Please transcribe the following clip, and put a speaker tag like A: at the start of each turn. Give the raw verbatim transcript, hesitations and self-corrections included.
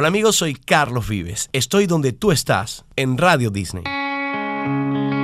A: Hola amigos, soy Carlos Vives. Estoy donde tú estás, en Radio Disney.